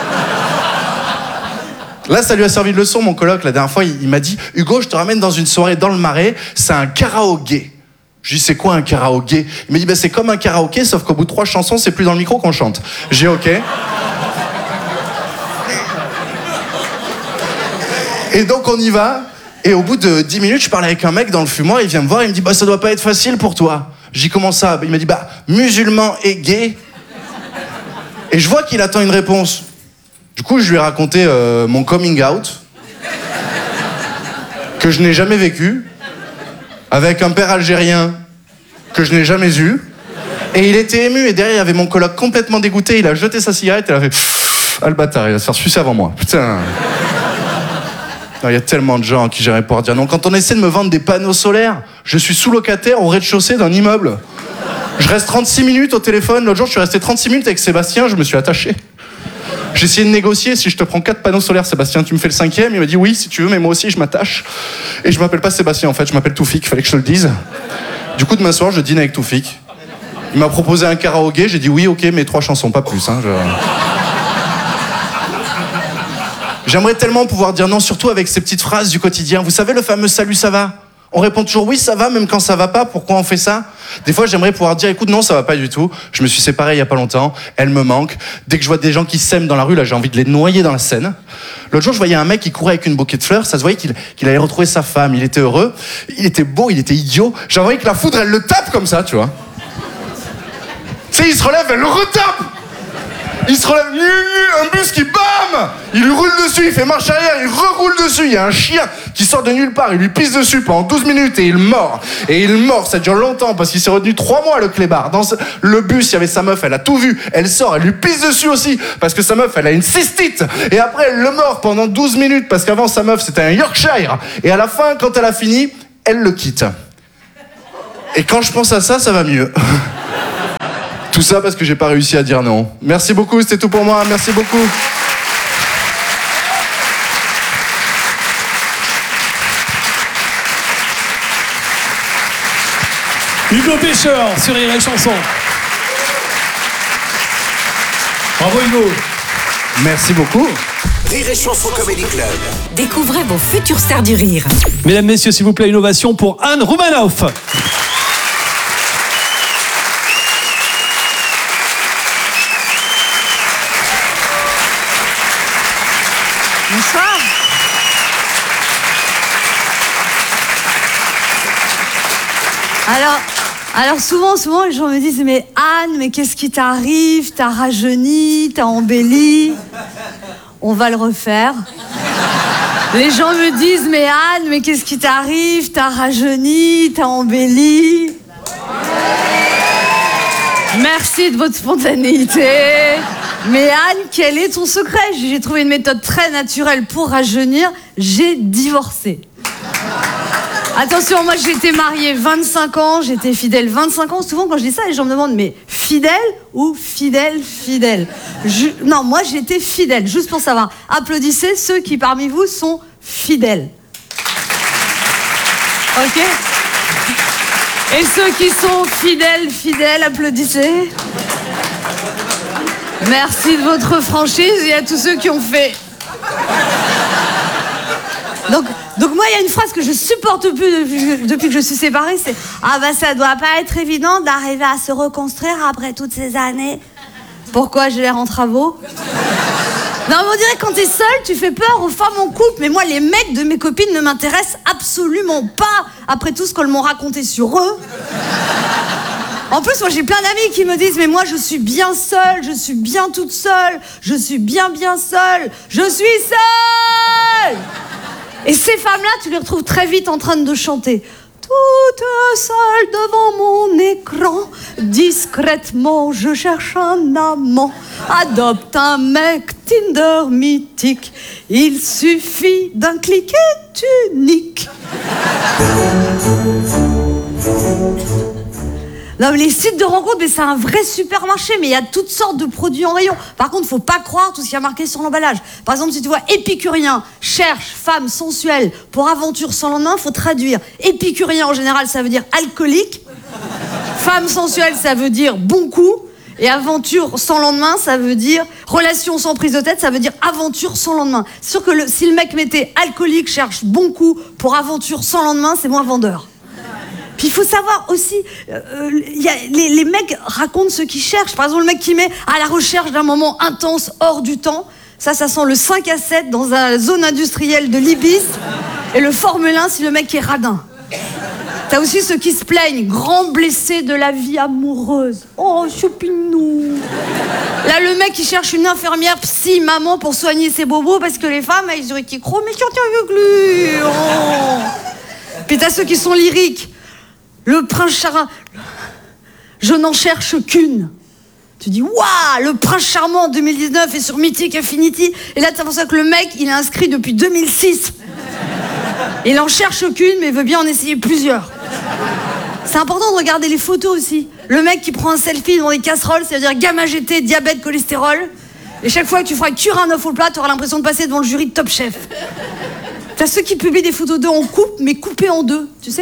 Là, ça lui a servi de leçon, mon coloc. La dernière fois, il, il m'a dit « Hugo, je te ramène dans une soirée dans le Marais, c'est un karaoké. » Je lui dis, c'est quoi un karaoké? Il m'a dit, bah, c'est comme un karaoké, sauf qu'au bout de trois chansons, c'est plus dans le micro qu'on chante. J'ai ok. Et donc, on y va. Et au bout de dix minutes, je parle avec un mec dans le fumoir, il vient me voir, il me dit, bah, ça doit pas être facile pour toi. Je dis, comment ça? Il m'a dit, bah, musulman et gay. Et je vois qu'il attend une réponse. Du coup, je lui ai raconté euh, mon coming out, que je n'ai jamais vécu, avec un père algérien que je n'ai jamais eu. Et il était ému, et derrière, il y avait mon coloc complètement dégoûté. Il a jeté sa cigarette et il a fait « Ah, le bâtard, il va se faire sucer avant moi. » Putain. Il y a tellement de gens à qui j'aimerais pouvoir dire non. Quand on essaie de me vendre des panneaux solaires, je suis sous-locataire au rez-de-chaussée d'un immeuble. Je reste trente-six minutes au téléphone. L'autre jour, je suis resté trente-six minutes avec Sébastien, je me suis attaché. J'ai essayé de négocier, si je te prends quatre panneaux solaires, Sébastien, tu me fais le cinquième? Il m'a dit oui, si tu veux, mais moi aussi, je m'attache. Et je m'appelle pas Sébastien, en fait, je m'appelle Toufik, fallait que je te le dise. Du coup, demain soir, je dîne avec Toufik. Il m'a proposé un karaoké, j'ai dit oui, ok, mais trois chansons, pas plus. Hein, je... J'aimerais tellement pouvoir dire non, surtout avec ces petites phrases du quotidien. Vous savez, le fameux salut, ça va? On répond toujours oui, ça va, même quand ça va pas. Pourquoi on fait ça? Des fois, j'aimerais pouvoir dire écoute, non, ça va pas du tout. Je me suis séparé il y a pas longtemps. Elle me manque. Dès que je vois des gens qui s'aiment dans la rue, là, j'ai envie de les noyer dans la Seine. L'autre jour, je voyais un mec qui courait avec une bouquet de fleurs. Ça se voyait qu'il, qu'il allait retrouver sa femme. Il était heureux. Il était beau, il était idiot. J'ai envie que la foudre, elle le tape comme ça, tu vois. Tu sais, il se relève, elle le retape. Il se relève, nu, nu, un bus qui, bam, il lui roule dessus, il fait marche arrière, il reroule dessus. Il y a un chien qui sort de nulle part, il lui pisse dessus pendant douze minutes et il mord. Et il mord, ça dure longtemps parce qu'il s'est retenu trois mois, le clébard. Dans le bus, il y avait sa meuf, elle a tout vu. Elle sort, elle lui pisse dessus aussi parce que sa meuf, elle a une cystite. Et après, elle le mord pendant douze minutes parce qu'avant, sa meuf, c'était un Yorkshire. Et à la fin, quand elle a fini, elle le quitte. Et quand je pense à ça, ça va mieux. Tout ça parce que j'ai pas réussi à dire non. Merci beaucoup, c'était tout pour moi. Merci beaucoup. Hugo Pêcheur sur Rire et Chanson. Bravo Hugo. Merci beaucoup. Rire et Chanson Comedy Club. Découvrez vos futures stars du rire. Mesdames, messieurs, s'il vous plaît, une ovation pour Anne Roumanoff. Bonsoir. Alors, alors souvent, souvent, les gens me disent, mais Anne, mais qu'est-ce qui t'arrive? T'as rajeuni, t'as embelli. On va le refaire. Les gens me disent, mais Anne, mais qu'est-ce qui t'arrive? T'as rajeuni, t'as embelli. Merci de votre spontanéité. Mais Anne, quel est ton secret? J'ai trouvé une méthode très naturelle pour rajeunir. J'ai divorcé. Attention, moi j'étais mariée vingt-cinq ans, j'étais fidèle vingt-cinq ans. Souvent quand je dis ça, les gens me demandent, mais fidèle ou fidèle, fidèle? Je... Non, moi j'étais fidèle, juste pour savoir. Applaudissez ceux qui parmi vous sont fidèles. Ok? Et ceux qui sont fidèles, fidèles, applaudissez. Merci de votre franchise et à tous ceux qui ont fait. Donc, donc moi, il y a une phrase que je supporte plus depuis, depuis que je suis séparée, c'est « Ah bah ça doit pas être évident d'arriver à se reconstruire après toutes ces années. Pourquoi j'ai l'air en travaux ?» Non, mais on dirait que quand t'es seule, tu fais peur aux femmes en couple. Mais moi, les mecs de mes copines ne m'intéressent absolument pas après tout ce qu'elles m'ont raconté sur eux. En plus, moi, j'ai plein d'amis qui me disent « Mais moi, je suis bien seule, je suis bien toute seule, je suis bien, bien seule, je suis seule !» Et ces femmes-là, tu les retrouves très vite en train de chanter. Toute seule devant mon écran, discrètement, je cherche un amant. Adopte un mec Tinder mythique, il suffit d'un clic et tu niques. Non, mais les sites de rencontres, mais c'est un vrai supermarché, mais il y a toutes sortes de produits en rayon. Par contre, faut pas croire tout ce qu'il y a marqué sur l'emballage. Par exemple, si tu vois épicurien, cherche femme sensuelle pour aventure sans lendemain, faut traduire. Épicurien, en général, ça veut dire alcoolique. Femme sensuelle, ça veut dire bon coup. Et aventure sans lendemain, ça veut dire relation sans prise de tête, ça veut dire aventure sans lendemain. C'est sûr que le, si le mec mettait alcoolique, cherche bon coup pour aventure sans lendemain, c'est moins vendeur. Puis il faut savoir aussi, euh, y a, les, les mecs racontent ce qu'ils cherchent. Par exemple, le mec qui met à la recherche d'un moment intense hors du temps, ça, ça sent le cinq à sept dans la zone industrielle de l'Ibis. Et le Formule un, si le mec est radin. T'as aussi ceux qui se plaignent, grands blessés de la vie amoureuse. Oh, choupinou. Là, le mec, il cherche une infirmière psy, maman, pour soigner ses bobos, parce que les femmes, elles ont été gros, mais qui ont avec lui. Oh. Puis t'as ceux qui sont lyriques. Le prince charmant, je n'en cherche qu'une. Tu dis, waouh, le prince charmant deux mille dix-neuf est sur Mythic Affinity. Et là, c'est pour ça que le mec, il est inscrit depuis deux mille six. Il en cherche qu'une, mais veut bien en essayer plusieurs. C'est important de regarder les photos aussi. Le mec qui prend un selfie devant des casseroles, c'est-à-dire gamme A G T, diabète, cholestérol. Et chaque fois que tu feras cuire un œuf au plat, tu auras l'impression de passer devant le jury de Top Chef. T'as ceux qui publient des photos d'eux en couple, mais coupées en deux, tu sais ?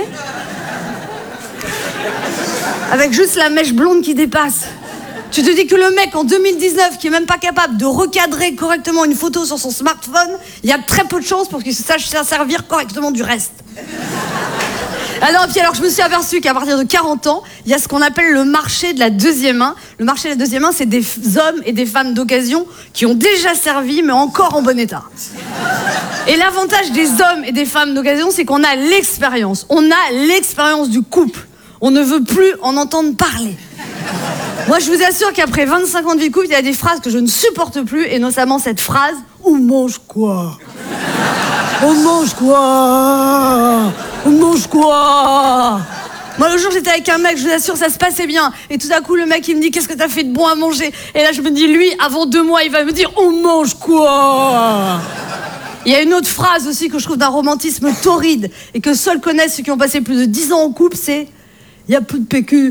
Avec juste la mèche blonde qui dépasse. Tu te dis que le mec en deux mille dix-neuf qui est même pas capable de recadrer correctement une photo sur son smartphone, il y a très peu de chances pour qu'il se sache servir correctement du reste. Alors, puis alors je me suis aperçue qu'à partir de quarante ans, il y a ce qu'on appelle le marché de la deuxième main. Le marché de la deuxième main, c'est des hommes et des femmes d'occasion qui ont déjà servi mais encore en bon état. Et l'avantage des hommes et des femmes d'occasion, c'est qu'on a l'expérience. On a l'expérience du couple. On ne veut plus en entendre parler. Moi, je vous assure qu'après vingt-cinq ans de vie de couple, il y a des phrases que je ne supporte plus, et notamment cette phrase « On mange quoi ? On mange quoi ? On mange quoi ?» Moi, le jour, j'étais avec un mec, je vous assure, ça se passait bien. Et tout à coup, le mec, il me dit « Qu'est-ce que t'as fait de bon à manger ?» Et là, je me dis, lui, avant deux mois, il va me dire « On mange quoi ?» Il y a une autre phrase aussi que je trouve d'un romantisme torride et que seuls connaissent ceux qui ont passé plus de dix ans en couple, c'est « Il y a plus de P Q ».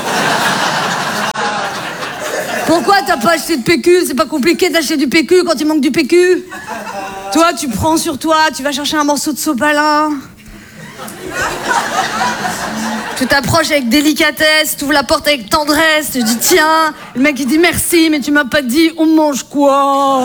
Pourquoi t'as pas acheté de P Q ? C'est pas compliqué d'acheter du P Q quand il manque du P Q. Toi, tu prends sur toi, tu vas chercher un morceau de sopalin. Tu t'approches avec délicatesse, tu ouvres la porte avec tendresse, tu dis tiens. Le mec il dit merci, mais tu m'as pas dit on mange quoi.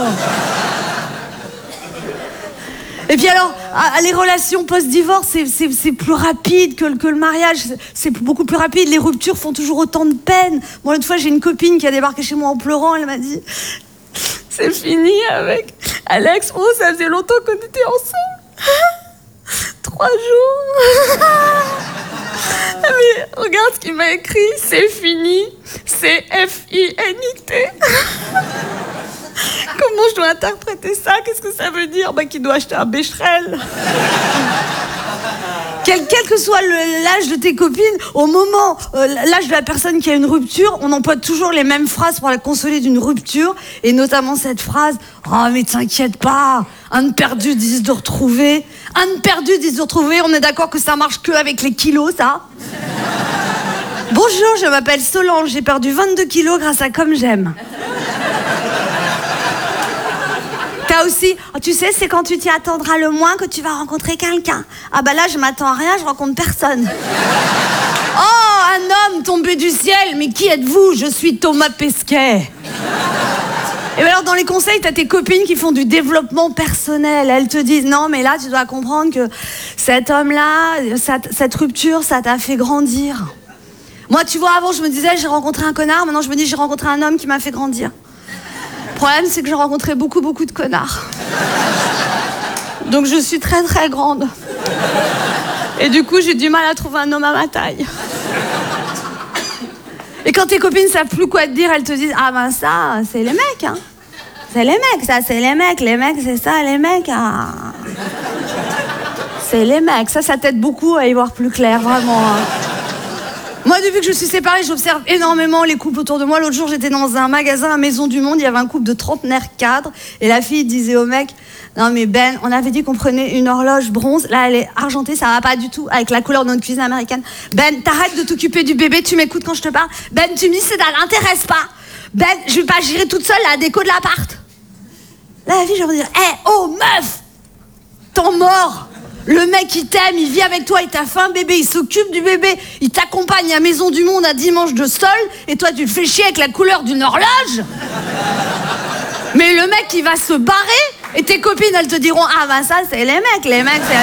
Et puis alors, les relations post-divorce, c'est, c'est, c'est plus rapide que, que le mariage, c'est beaucoup plus rapide, les ruptures font toujours autant de peine. Moi, une fois, j'ai une copine qui a débarqué chez moi en pleurant, elle m'a dit « C'est fini avec Alex, oh, ça faisait longtemps qu'on était ensemble. Trois jours. Mais regarde ce qu'il m'a écrit, c'est fini, c'est F I N I T. Comment je dois interpréter ça? Qu'est-ce que ça veut dire? Bah, qu'il doit acheter un Becherel. Quel, quel que soit le, l'âge de tes copines, au moment, euh, l'âge de la personne qui a une rupture, on emploie toujours les mêmes phrases pour la consoler d'une rupture, et notamment cette phrase « Oh, mais t'inquiète pas, un de perdu, dix de retrouvé. » Un de perdu, dix de retrouvé, on est d'accord que ça marche que avec les kilos, ça? Bonjour, je m'appelle Solange, j'ai perdu vingt-deux kilos grâce à Comme J'aime. T'as aussi, oh, tu sais, c'est quand tu t'y attendras le moins que tu vas rencontrer quelqu'un. Ah bah là, je m'attends à rien, je rencontre personne. Oh, un homme tombé du ciel, mais qui êtes-vous? Je suis Thomas Pesquet. Et alors, dans les conseils, t'as tes copines qui font du développement personnel. Elles te disent, non, mais là, tu dois comprendre que cet homme-là, cette, cette rupture, ça t'a fait grandir. Moi, tu vois, avant, je me disais, j'ai rencontré un connard. Maintenant, je me dis, j'ai rencontré un homme qui m'a fait grandir. Le problème, c'est que j'ai rencontré beaucoup, beaucoup de connards. Donc, je suis très, très grande. Et du coup, j'ai du mal à trouver un homme à ma taille. Et quand tes copines savent plus quoi te dire, elles te disent « Ah ben ça, c'est les mecs, hein. C'est les mecs, ça, c'est les mecs. Les mecs, c'est ça, les mecs. Ah. C'est les mecs. » Ça, ça t'aide beaucoup à y voir plus clair, vraiment. Hein. Moi, depuis que je suis séparée, j'observe énormément les couples autour de moi. L'autre jour, j'étais dans un magasin à Maison du Monde. Il y avait un couple de trentenaires cadres. Et la fille disait au mec, non mais Ben, on avait dit qu'on prenait une horloge bronze. Là, elle est argentée, ça va pas du tout avec la couleur de notre cuisine américaine. Ben, t'arrêtes de t'occuper du bébé, tu m'écoutes quand je te parle. Ben, tu me dis, ça l'intéresse pas. Ben, je vais pas gérer toute seule la déco de l'appart. Là, la fille, je vais me dire, hé, hey, oh meuf, t'en mords. Le mec, il t'aime, il vit avec toi, il t'a fait un bébé, il s'occupe du bébé, il t'accompagne à Maison du Monde à dimanche de sol, et toi, tu le fais chier avec la couleur d'une horloge. Mais le mec, il va se barrer, et tes copines, elles te diront, ah ben ça, c'est les mecs, les mecs, c'est...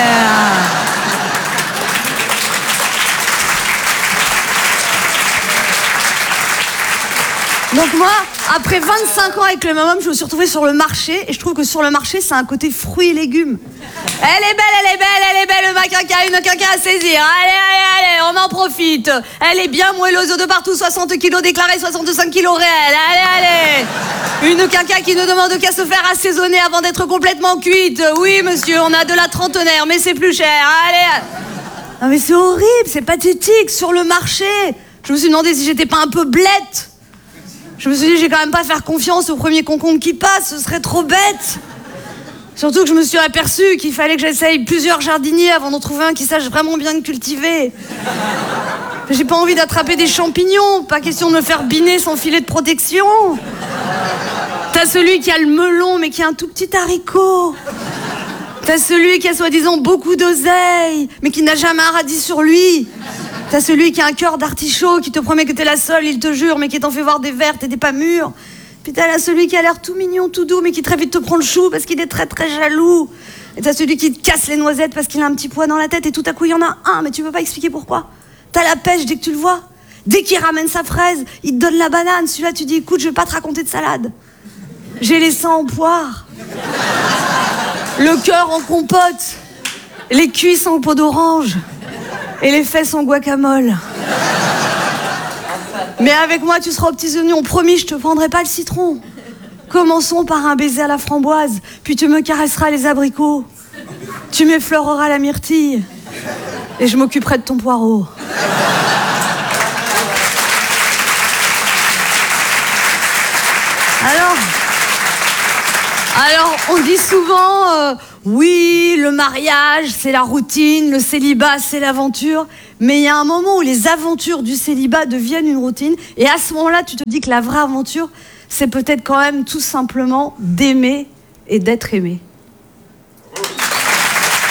Donc moi, après vingt-cinq ans avec le même homme, je me suis retrouvée sur le marché, et je trouve que sur le marché, c'est un côté fruits et légumes. Elle est belle, elle est belle, elle est belle, le macaca, une caca à saisir. Allez, allez, allez, on en profite. Elle est bien moelleuse de partout, soixante kilos déclarés, soixante-cinq kilos réels. Allez, allez. Une caca qui ne demande qu'à se faire assaisonner avant d'être complètement cuite. Oui, monsieur, on a de la trentenaire, mais c'est plus cher. Allez. Non, mais c'est horrible, c'est pathétique, sur le marché. Je me suis demandé si j'étais pas un peu blette. Je me suis dit, j'ai quand même pas faire confiance au premier concombre qui passe, ce serait trop bête. Surtout que je me suis aperçue qu'il fallait que j'essaye plusieurs jardiniers avant d'en trouver un qui sache vraiment bien cultiver. J'ai pas envie d'attraper des champignons, pas question de me faire biner sans filet de protection. T'as celui qui a le melon mais qui a un tout petit haricot. T'as celui qui a soi-disant beaucoup d'oseille mais qui n'a jamais un radis sur lui. T'as celui qui a un cœur d'artichaut qui te promet que t'es la seule, il te jure, mais qui t'en fait voir des vertes et des pas mûres. Puis t'as là celui qui a l'air tout mignon, tout doux, mais qui très vite te prend le chou parce qu'il est très très jaloux. Et t'as celui qui te casse les noisettes parce qu'il a un petit poids dans la tête et tout à coup il y en a un, mais tu peux pas expliquer pourquoi. T'as la pêche dès que tu le vois. Dès qu'il ramène sa fraise, il te donne la banane. Celui-là, tu dis, écoute, je vais pas te raconter de salade. J'ai les seins en poire. Le cœur en compote. Les cuisses en peau d'orange. Et les fesses en guacamole. Mais avec moi, tu seras aux petits oignons. Promis, je te prendrai pas le citron. Commençons par un baiser à la framboise, puis tu me caresseras les abricots. Tu m'effleureras la myrtille. Et je m'occuperai de ton poireau. Alors, alors on dit souvent, euh, oui, le mariage, c'est la routine, le célibat, c'est l'aventure. Mais il y a un moment où les aventures du célibat deviennent une routine. Et à ce moment-là, tu te dis que la vraie aventure, c'est peut-être quand même tout simplement d'aimer et d'être aimé.